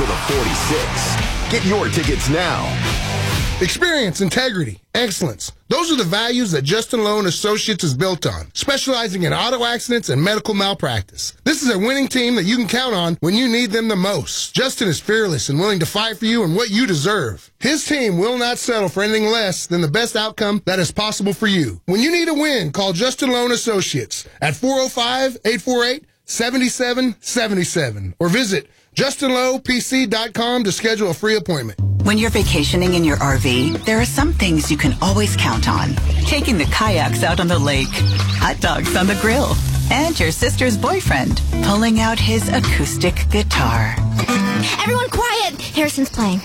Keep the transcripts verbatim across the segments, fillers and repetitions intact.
the forty-six. Get your tickets now. Experience, integrity, excellence. Those are the values that Justin Lowe and Associates is built on, specializing in auto accidents and medical malpractice. This is a winning team that you can count on when you need them the most. Justin is fearless and willing to fight for you and what you deserve. His team will not settle for anything less than the best outcome that is possible for you. When you need a win, call Justin Lowe and Associates at four oh five, eight four eight, seven seven seven seven or visit justin lowe p c dot com to schedule a free appointment. When you're vacationing in your R V, there are some things you can always count on. Taking the kayaks out on the lake, hot dogs on the grill, and your sister's boyfriend pulling out his acoustic guitar. Everyone quiet! Harrison's playing.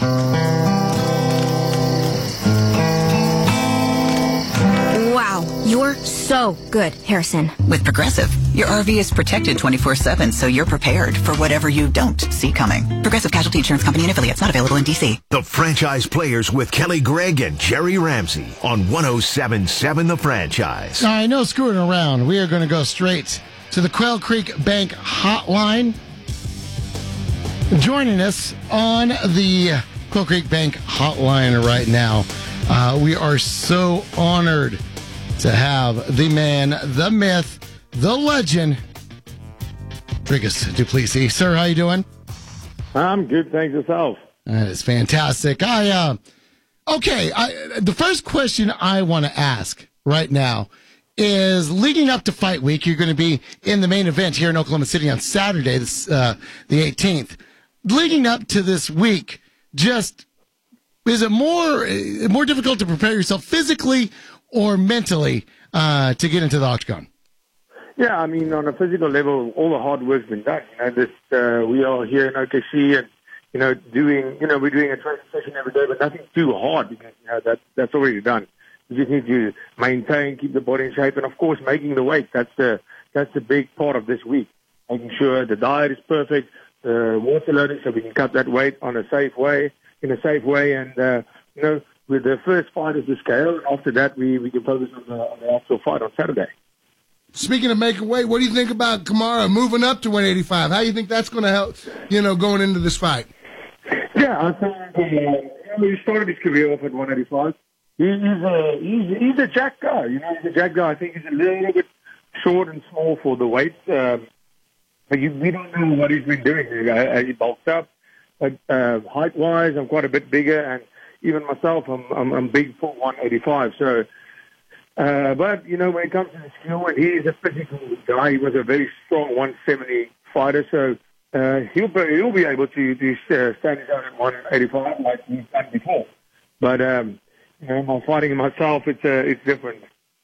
Wow, you're so good, Harrison. With Progressive, your R V is protected twenty-four seven, so you're prepared for whatever you don't see coming. Progressive Casualty Insurance Company and affiliates, not available in D C. The Franchise Players with Kelly Gregg and Jerry Ramsey on one oh seven point seven The Franchise. All right, no screwing around. We are going to go straight to the Quail Creek Bank hotline. Joining us on the Quail Creek Bank hotline right now, uh, we are so honored to have the man, the myth, the legend, Dricus Du Plessis. Sir, how you doing? I'm good, thanks yourself. That is fantastic. I uh, okay. I, the first question I want to ask right now is, leading up to Fight Week, you're going to be in the main event here in Oklahoma City on Saturday, this, uh, the eighteenth. Leading up to this week, just is it more more difficult to prepare yourself physically or mentally uh, to get into the octagon? Yeah, I mean, on a physical level, all the hard work's been done. You know, this uh, we are here in O K C, and you know, doing you know, we're doing a training session every day, but nothing too hard because you know that that's already done. You just need to maintain, keep the body in shape, and of course, making the weight. That's the that's the big part of this week. Making sure the diet is perfect, uh, water loading, so we can cut that weight on a safe way, in a safe way, and uh, you know, with the first fight is the scale, and after that, we we can focus on the, on the actual fight on Saturday. Speaking of making weight, what do you think about Kamara moving up to one eighty-five? How do you think that's going to help, you know, going into this fight? Yeah, I think uh, you know, he started his career off at one eighty-five. He, he's a he's, he's a jack guy. You know, he's a jack guy. I think he's a little bit short and small for the weight. Um, but you, we don't know what he's been doing. He, he bulked up, but uh, height-wise, I'm quite a bit bigger, and even myself, I'm I'm, I'm big for one eighty-five. So. Uh, but, you know, when it comes to the skill, and he is a physical guy. He was a very strong one seventy fighter, so uh, he'll, be, he'll be able to, to uh, stand his own at one eighty-five like he's done before. But, um, you know, while fighting myself, it's, uh, it's different.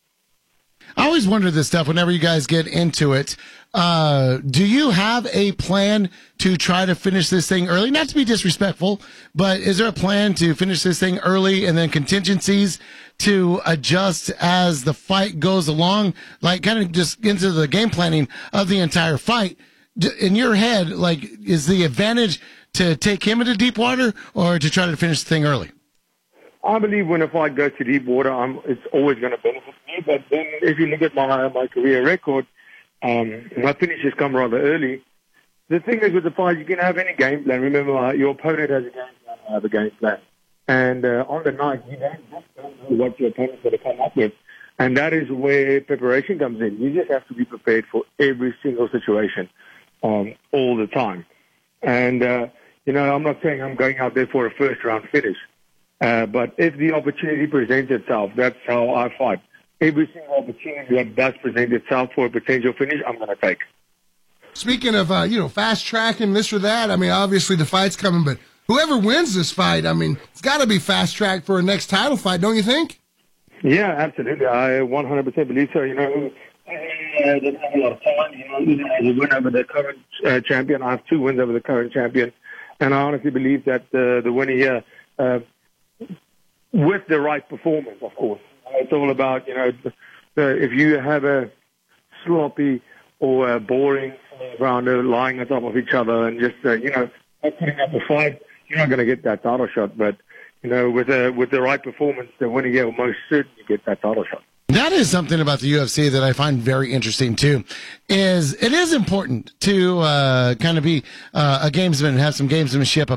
I always wonder this stuff whenever you guys get into it. Uh, do you have a plan to try to finish this thing early? Not to be disrespectful, but is there a plan to finish this thing early and then contingencies to adjust as the fight goes along? Like, kind of just into the game planning of the entire fight. In your head, like, is the advantage to take him into deep water or to try to finish the thing early? I believe when a fight goes to deep water, I'm, it's always going to benefit me. But then if you look at my my career record, um, my finishes come rather early. The thing is with the fight, you can have any game plan. Remember, uh, your opponent has a game plan, I have a game plan. And uh, on the night, you don't, just don't know what your opponent's going to come up with. And that is where preparation comes in. You just have to be prepared for every single situation um, all the time. And, uh, you know, I'm not saying I'm going out there for a first-round finish. Uh, but if the opportunity presents itself, that's how I fight. Every single opportunity that does present itself for a potential finish, I'm going to take. Speaking of, uh, you know, fast tracking this or that, I mean, obviously the fight's coming, but whoever wins this fight, I mean, it's got to be fast tracked for a next title fight, don't you think? Yeah, absolutely. I one hundred percent believe so. You know, uh, there's not a lot of time. You know, even as a win over the current uh, champion, I have two wins over the current champion, and I honestly believe that uh, the winner here, uh, with the right performance, of course. It's all about, you know, the, the, if you have a sloppy or a boring rounder lying on top of each other and just, uh, you know, not putting up a fight, you're not going to get that title shot. But, you know, with a, with the right performance, the winner here will most certainly get that title shot. That is something about the U F C that I find very interesting too. Is it is important to uh, kind of be uh, a gamesman and have some gamesmanship